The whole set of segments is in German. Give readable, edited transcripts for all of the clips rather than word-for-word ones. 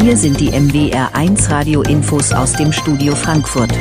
hier sind die NWR1 Radio-Infos aus dem Studio Frankfurt.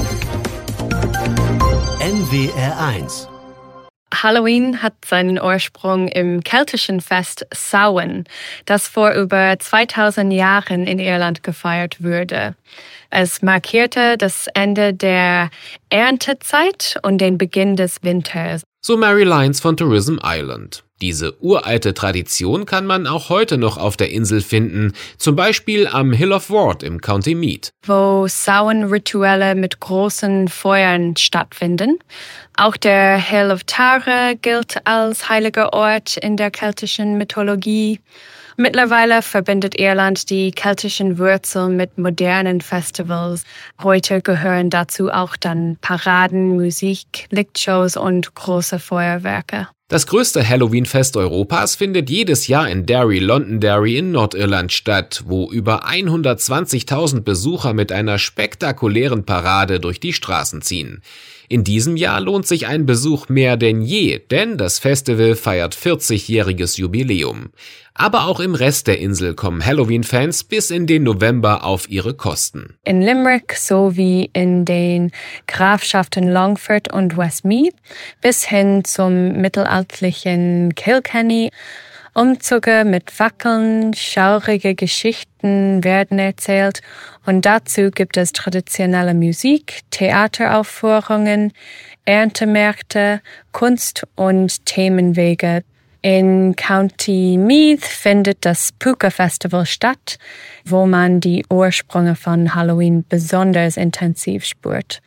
NWR1. Halloween hat seinen Ursprung im keltischen Fest Samhain, das vor über 2000 Jahren in Irland gefeiert wurde. Es markierte das Ende der Erntezeit und den Beginn des Winters. So Mary Lyons von Tourism Ireland. Diese uralte Tradition kann man auch heute noch auf der Insel finden, zum Beispiel am Hill of Ward im County Meath, wo Samhain-Rituelle mit großen Feuern stattfinden. Auch der Hill of Tara gilt als heiliger Ort in der keltischen Mythologie. Mittlerweile verbindet Irland die keltischen Wurzeln mit modernen Festivals. Heute gehören dazu auch dann Paraden, Musik, Lichtshows und große Feuerwerke. Das größte Halloween-Fest Europas findet jedes Jahr in Derry, Londonderry in Nordirland statt, wo über 120.000 Besucher mit einer spektakulären Parade durch die Straßen ziehen. In diesem Jahr lohnt sich ein Besuch mehr denn je, denn das Festival feiert 40-jähriges Jubiläum. Aber auch im Rest der Insel kommen Halloween-Fans bis in den November auf ihre Kosten. In Limerick sowie in den Grafschaften Longford und Westmeath bis hin zum mittelalterlichen Kilkenny. Umzüge mit Fackeln, schaurige Geschichten werden erzählt und dazu gibt es traditionelle Musik, Theateraufführungen, Erntemärkte, Kunst- und Themenwege. In County Meath findet das Puka Festival statt, wo man die Ursprünge von Halloween besonders intensiv spürt.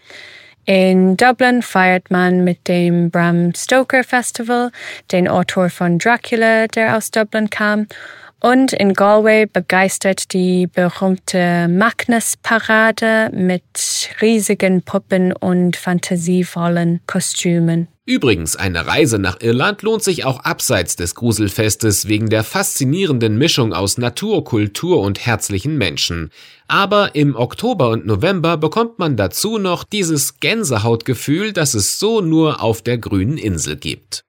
In Dublin feiert man mit dem Bram Stoker Festival, den Autor von Dracula, der aus Dublin kam. Und in Galway begeistert die berühmte Magnus-Parade mit riesigen Puppen und fantasievollen Kostümen. Übrigens, eine Reise nach Irland lohnt sich auch abseits des Gruselfestes wegen der faszinierenden Mischung aus Natur, Kultur und herzlichen Menschen. Aber im Oktober und November bekommt man dazu noch dieses Gänsehautgefühl, das es so nur auf der grünen Insel gibt.